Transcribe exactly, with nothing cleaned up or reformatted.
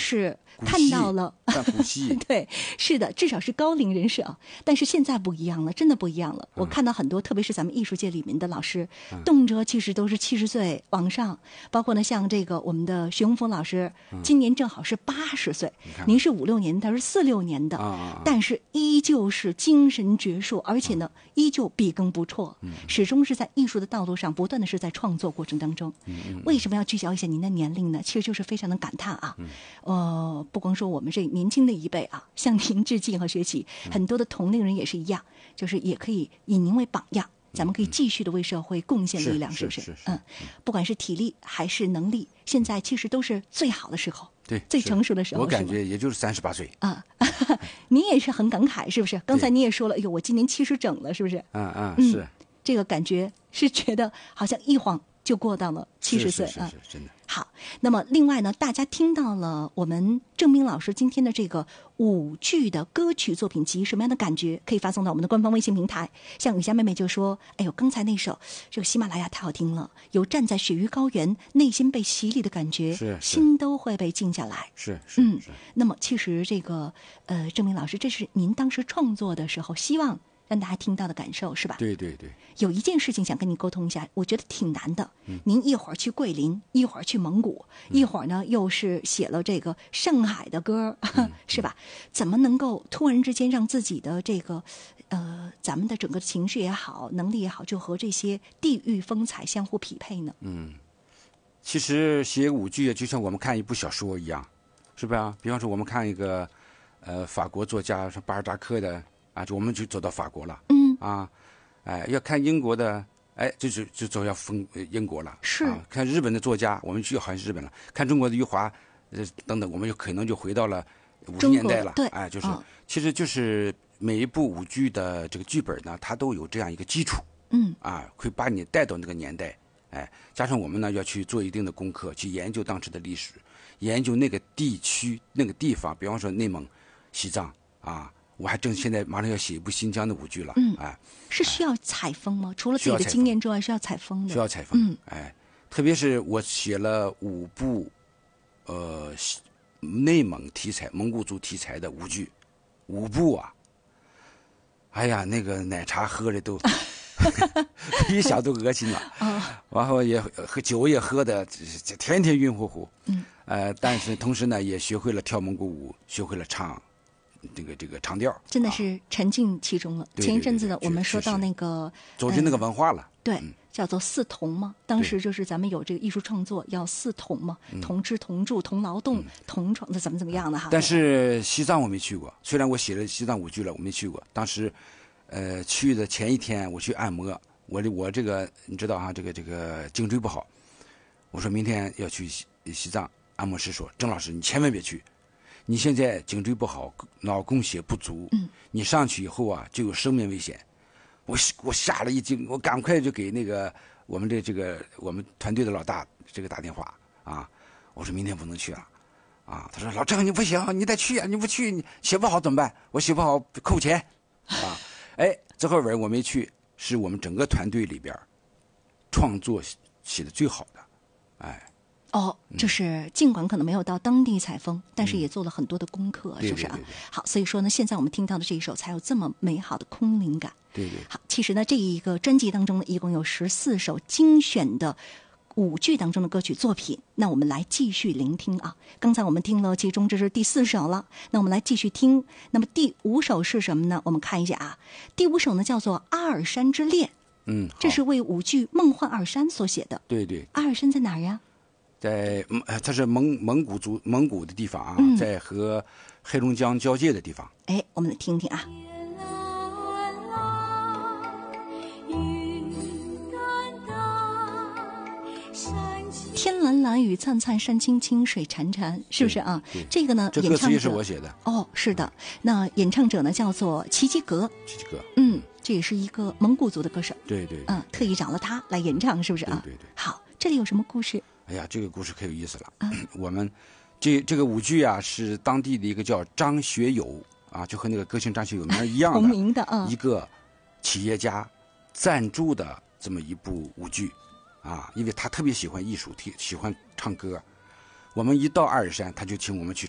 是看到了， 古稀对，是的，至少是高龄人士啊。但是现在不一样了，真的不一样了。我看到很多，特别是咱们艺术界里面的老师，动辄其实都是七十岁往上，包括呢像这个我们的徐宏峰老师，今年正好是八十岁，您是五六年，他是四六年的，但是依旧是精神矍铄，而且呢依旧笔耕不辍，始终是在艺术的道路上不断的是在创作过程当中。为什么要聚焦一下您的年龄呢？其实就是非常的感叹啊，呃，不光说我们这年轻的一辈啊，向您致敬和学习，很多的同龄人也是一样，就是也可以以您为榜样，咱们可以继续的为社会贡献力量，是不是？ 是是是嗯，不管是体力还是能力，现在其实都是最好的时候， 对， 最成熟的时候。 我感觉也就是三十八岁啊，您也是很感慨，是不是？刚才你也说了，哎呦，我今年七十整了，是不是？ 嗯嗯，是。 这个感觉是觉得好像一晃就过到了七十岁啊， 真的。 好，那么另外呢，大家听到了我们郑斌老师今天的这个舞剧的歌曲作品集，什么样的感觉？可以发送到我们的官方微信平台。像雨霞妹妹就说：“哎呦，刚才那首这个喜马拉雅太好听了，有站在雪域高原，内心被洗礼的感觉， 是心都会被静下来。” 是是嗯，那么其实这个呃，郑斌老师，这是您当时创作的时候希望让大家听到的感受是吧？ 对对对。 有一件事情想跟你沟通一下，我觉得挺难的。嗯、您一会儿去桂林，一会儿去蒙古，嗯、一会儿呢又是写了这个上海的歌，嗯、是吧？怎么能够突然之间让自己的这个呃咱们的整个情绪也好，能力也好，就和这些地域风采相互匹配呢？ 嗯，其实写舞剧就像我们看一部小说一样，是吧？比方说我们看一个呃法国作家像巴尔扎克的啊，就我们就走到法国了。 嗯啊。哎，要看英国的，哎，就就就走要封英国了。 是、 啊，看日本的作家，我们去好像是日本了。看中国的余华，呃，等等，我们就可能就回到了五十年代了。 对， 哎，就是， 哦、 其实就是每一部舞剧的这个剧本呢，它都有这样一个基础。 嗯。 啊，会把你带到那个年代。哎，加上我们呢要去做一定的功课，去研究当时的历史，研究那个地区那个地方，比方说内蒙、西藏啊。我还正现在马上要写一部新疆的舞剧了， 嗯， 哎， 是需要采风吗？除了自己的经验之外，需要采风的。 需要采风， 嗯， 哎，特别是我写了五部，呃，内蒙题材、蒙古族题材的舞剧，五部啊，哎呀，那个奶茶喝的都，一想都恶心了， 哦， 然后也喝酒也喝的，天天晕乎乎， 嗯， 呃，但是同时呢，也学会了跳蒙古舞，学会了唱。这个这个长调真的是沉浸其中了。 啊、对对对前一阵子呢，我们说到那个走进那个文化了， 呃、对、 嗯， 叫做四同嘛。当时就是咱们有这个艺术创作要四同嘛，嗯、同吃同住同劳动、嗯、同创，那怎么怎么样的哈。 但是西藏我没去过，虽然我写了西藏舞剧了，我没去过。当时，呃，去的前一天我去按摩，我我这个你知道啊，这个这个颈椎不好，我说明天要去西西藏，按摩师说郑老师你千万别去。你现在颈椎不好，脑供血不足， 嗯， 你上去以后啊，就有生命危险。我我吓了一惊，我赶快就给那个我们的这个我们团队的老大这个打电话啊，我说明天不能去了，啊，他说老郑你不行，你得去啊，你不去你写不好怎么办？我写不好扣钱，啊，哎，这后边我没去，是我们整个团队里边创作写的最好的，哎。 哦，就是尽管可能没有到当地采风，但是也做了很多的功课， 嗯、 是不是啊？ 对对对对好，所以说呢，现在我们听到的这一首才有这么美好的空灵感。 对对。 好，其实呢，这一个专辑当中呢，一共有十四首精选的舞剧当中的歌曲作品。那我们来继续聆听啊。刚才我们听了，其中这是第四首了。那我们来继续听。那么第五首是什么呢？我们看一下啊。第五首呢叫做《阿尔山之恋》。 嗯， 这是为舞剧《梦幻二山》所写的。 对对。 阿尔山在哪儿呀？ 在呃，它是蒙蒙古族蒙古的地方啊， 嗯、 在和黑龙江交界的地方。 哎，我们来听听啊。天蓝蓝，雨灿灿，山青青，水潺潺，是不是啊？这个呢， 这歌词也是我写的。 哦，是的。那演唱者呢，叫做齐吉格。 齐吉格， 嗯，这也是一个蒙古族的歌手。 对对。 嗯，特意找了他来演唱，是不是啊？ 对对对。 好，这里有什么故事？ 哎呀，这个故事可有意思了。啊、我们这这个舞剧啊，是当地的一个叫张学友啊，就和那个歌星张学友名一样的， 同名的啊， 一个企业家赞助的这么一部舞剧啊，因为他特别喜欢艺术，喜欢唱歌。我们一到阿尔山，他就请我们去